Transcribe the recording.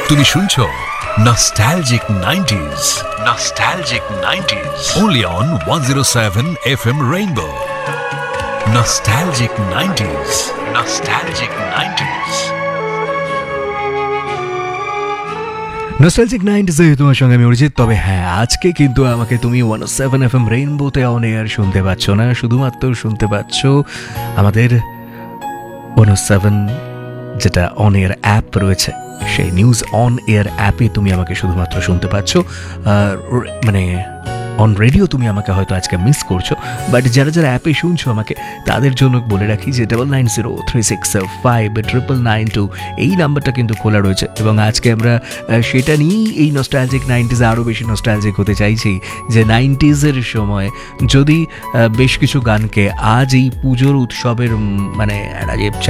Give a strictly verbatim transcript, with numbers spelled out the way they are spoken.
তুমি শুনছো nostalgic nineties, nostalgic nineties only on one oh seven F M Rainbow. Nostalgic nineties, nostalgic nineties. Nostalgic নাইনটিজে তোমার সঙ্গে আমি অরিজিৎ। তবে হ্যাঁ, আজকে কিন্তু আমাকে তুমি one O seven F M রেইনবোতে on air শুনতে পাচ্ছ না, শুধুমাত্র শুনতে পাচ্ছ আমাদের ওয়ান ও সেভেন যেটা অন এয়ার অ্যাপ রয়েছে, সেই নিউজ অন এয়ার অ্যাপে তুমি আমাকে শুধুমাত্র শুনতে পাচ্ছ। মানে অন রেডিও তুমি আমাকে হয়তো আজকে মিস করছো, বাট যারা যারা অ্যাপে শুনছো আমাকে, তাদের জন্য বলে রাখি যে double nine zero three six five triple nine two এই নাম্বারটা কিন্তু খোলা রয়েছে। এবং আজকে আমরা সেটা নিয়েই এই নস্টালজিক নাইনটিজে আরও বেশি নস্টালজিক হতে চাইছি, যে নাইনটিজের সময় যদি বেশ কিছু গানকে আজ এই পুজোর উৎসবের মানে